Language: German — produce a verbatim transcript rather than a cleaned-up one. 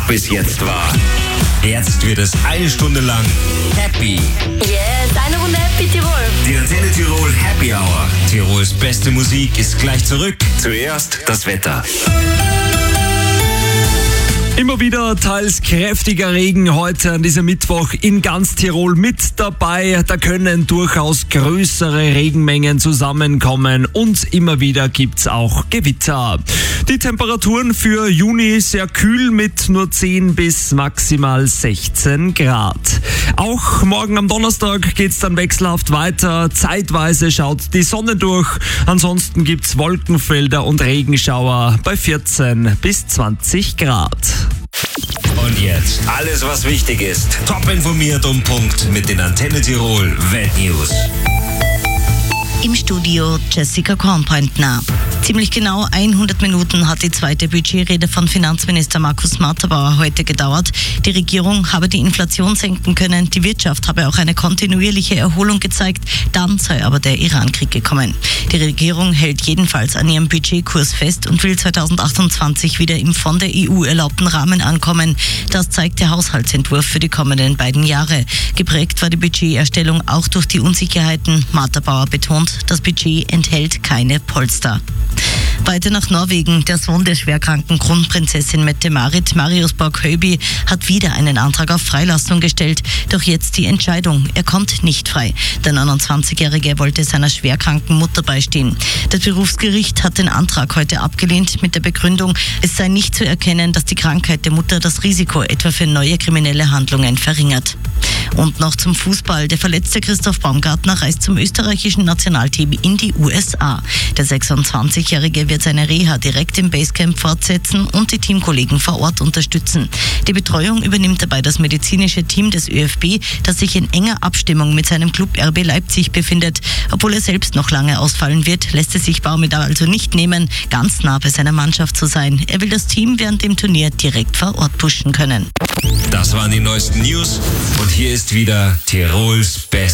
bis jetzt war. Jetzt wird es eine Stunde lang happy. Yes, eine Runde Happy Tirol. Die Antenne Tirol Happy Hour. Tirols beste Musik ist gleich zurück. Zuerst das Wetter. Immer wieder teils kräftiger Regen heute an diesem Mittwoch in ganz Tirol mit dabei. Da können durchaus größere Regenmengen zusammenkommen und immer wieder gibt's auch Gewitter. Die Temperaturen für Juni sehr kühl mit nur zehn bis maximal sechzehn Grad. Auch morgen am Donnerstag geht's dann wechselhaft weiter. Zeitweise schaut die Sonne durch. Ansonsten gibt's Wolkenfelder und Regenschauer bei vierzehn bis zwanzig Grad. Und jetzt alles, was wichtig ist. Top informiert um Punkt mit den Antenne Tirol Weltnews. Im Studio Jessica Kornpointner. Ziemlich genau hundert Minuten hat die zweite Budgetrede von Finanzminister Markus Marterbauer heute gedauert. Die Regierung habe die Inflation senken können, die Wirtschaft habe auch eine kontinuierliche Erholung gezeigt, dann sei aber der Iran-Krieg gekommen. Die Regierung hält jedenfalls an ihrem Budgetkurs fest und will zweitausendachtundzwanzig wieder im von der E U erlaubten Rahmen ankommen. Das zeigt der Haushaltsentwurf für die kommenden beiden Jahre. Geprägt war die Budgeterstellung auch durch die Unsicherheiten. Marterbauer betont, das Budget enthält keine Polster. Weiter nach Norwegen. Der Sohn der schwerkranken Kronprinzessin Mette-Marit, Marius Borg-Høiby, hat wieder einen Antrag auf Freilassung gestellt. Doch jetzt die Entscheidung. Er kommt nicht frei. Der neunundzwanzigjährige wollte seiner schwerkranken Mutter beistehen. Das Berufsgericht hat den Antrag heute abgelehnt mit der Begründung, es sei nicht zu erkennen, dass die Krankheit der Mutter das Risiko etwa für neue kriminelle Handlungen verringert. Und noch zum Fußball. Der verletzte Christoph Baumgartner reist zum österreichischen Nationalteam in die U S A. Der sechsundzwanzigjährige wird seine Reha direkt im Basecamp fortsetzen und die Teamkollegen vor Ort unterstützen. Die Betreuung übernimmt dabei das medizinische Team des ÖFB, das sich in enger Abstimmung mit seinem Club R B Leipzig befindet. Obwohl er selbst noch lange ausfallen wird, lässt es sich Baumgartner also nicht nehmen, ganz nah bei seiner Mannschaft zu sein. Er will das Team während dem Turnier direkt vor Ort pushen können. Das waren die neuesten News und hier ist wieder Tirols Best.